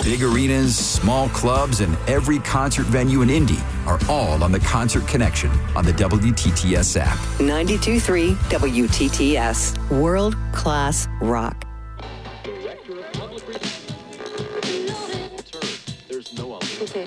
Big arenas, small clubs, and every concert venue in Indy are all on the Concert Connection on the WTTS app. 92.3 WTTS. World-class rock. Director of Public Relations. There's no other. Okay.